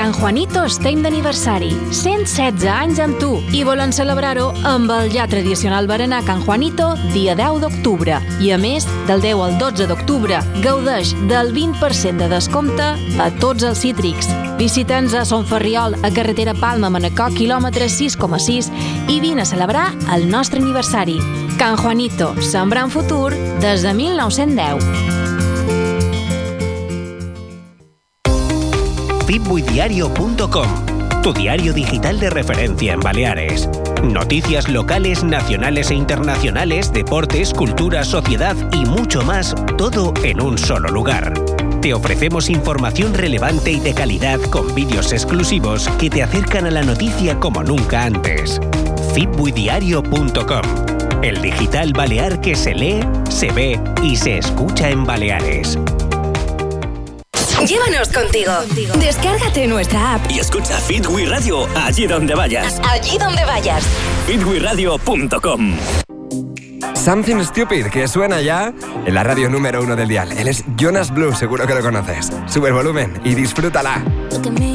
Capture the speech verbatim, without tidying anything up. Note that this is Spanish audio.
Can Juanito estem d'aniversari, cent setze anys amb tu, i volen celebrar-ho amb el ja tradicional berenar Can Juanito dia deu d'octubre. I a més, del deu al dotze d'octubre, gaudeix del vint per cent de descompte a tots els cítrics. Visita'ns a Son Ferriol, a carretera Palma, Manacor, quilòmetre sis coma sis, i vine a celebrar el nostre aniversari. Can Juanito, sembrant futur des de mil nou-cents deu. fitbuidiario punto com, tu diario digital de referencia en Baleares. Noticias locales, nacionales e internacionales, deportes, cultura, sociedad y mucho más, todo en un solo lugar. Te ofrecemos información relevante y de calidad con vídeos exclusivos que te acercan a la noticia como nunca antes. fitbuidiario punto com, el digital balear que se lee, se ve y se escucha en Baleares. Llévanos contigo. Descárgate nuestra app y escucha Fitwi Radio allí donde vayas. Allí donde vayas. fitwi radio punto com. Something Stupid, que suena ya en la radio número uno del dial. Él es Jonas Blue, seguro que lo conoces. Sube el volumen y disfrútala.